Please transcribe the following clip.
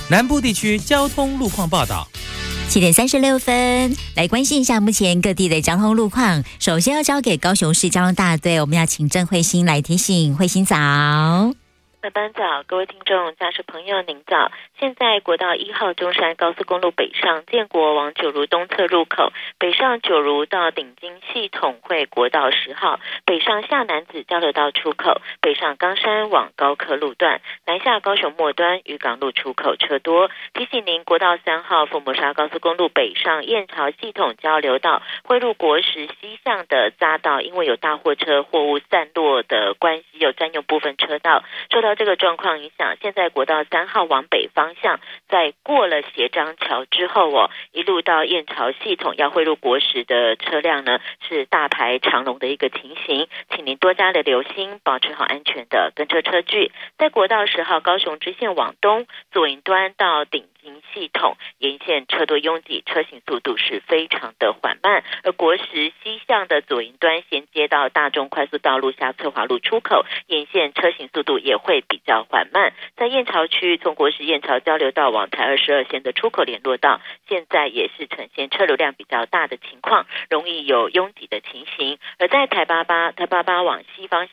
南部地区交通路况报道。 7:36，来关心一下目前各地的交通路况。首先要交给高雄市交通大队，我们要请郑慧欣来提醒。慧欣早。 下班早，各位听众、驾驶朋友您早。现在国道1号中山高速公路北上建国往九如东侧入口，北上九如到顶金系统会国道10号，北上下南子交流道出口，北上冈山往高科路段，南下高雄末端渔港路出口车多。提醒您，国道3号福摩沙高速公路北上燕巢系统交流道汇入国十西向的匝道，因为有大货车货物散落的关系，有占用部分车道，受到这个状况影响，现在国道3号往北方向，在过了协章桥之后一路到燕巢系统要汇入国十的车辆呢，是大排长龙的一个情形，请您多加的留心，保持好安全的跟车车距。在国道10号高雄支线往东左营端到顶金系统沿线车多拥挤，车行速度是非常的缓慢，而国十西向的左营端衔接到大众快速道路下翠华路出口沿线车行速度也会比较缓慢。在燕巢区从国十燕巢交流道往台22线的出口联络道，现在也是呈现车流量比较大的情况，容易有拥挤的情形。而在台88往西方